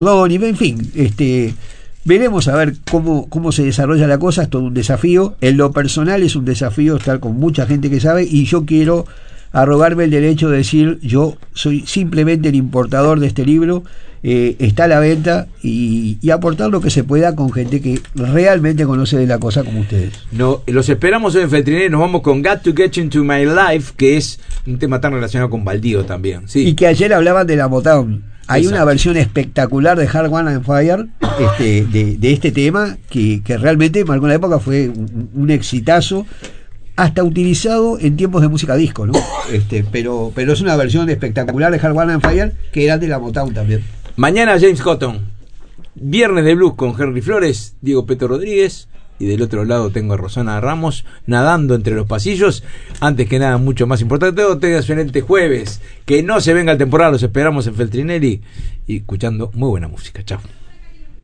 y en fin, veremos a ver cómo se desarrolla la cosa. Es todo un desafío. En lo personal es un desafío estar con mucha gente que sabe, y yo quiero arrogarme el derecho de decir, yo soy simplemente el importador de este libro. Está a la venta, y aportar lo que se pueda con gente que realmente conoce de la cosa como ustedes. No, los esperamos hoy en Feltrinelli. Nos vamos con Got to Get Into My Life, que es un tema tan relacionado con Baldío también, ¿sí? Y que ayer hablaban de la Motown. Hay una versión espectacular de Hard One and Fire de este tema que realmente marcó la época. Fue un exitazo, hasta utilizado en tiempos de música disco, ¿no? Pero es una versión espectacular de Hard One and Fire, que era de la Motown también. Mañana James Cotton, Viernes de Blues con Henry Flores, Diego Peto Rodríguez, y del otro lado tengo a Rosana Ramos nadando entre los pasillos. Antes que nada, mucho más importante, tengan excelente jueves, que no se venga el temporal. Los esperamos en Feltrinelli y escuchando muy buena música. Chao.